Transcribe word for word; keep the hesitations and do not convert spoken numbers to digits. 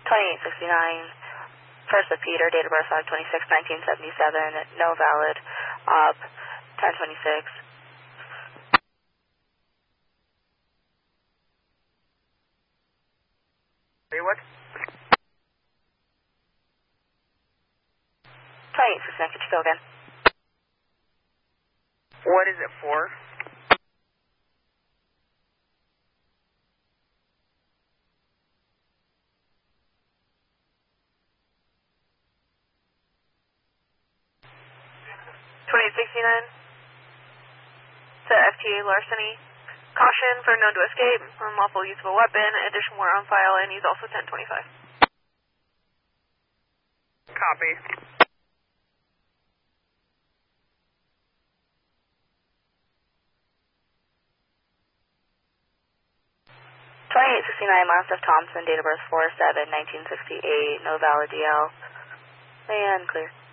twenty-eight sixty-nine, first of Peter, date of birth five twenty-six nineteen seventy-seven, no valid, op, ten twenty-six. Say what? twenty-eight sixty-nine, could you go again? What is it for? twenty-eight sixty-nine to F T A larceny. Caution for known to escape, unlawful use of a weapon, additional warrant on file, and he's also ten twenty-five. Copy. twenty-eight sixty-nine, Miles F. Thompson, date of birth four seven nineteen sixty-eight, no valid D L, and clear.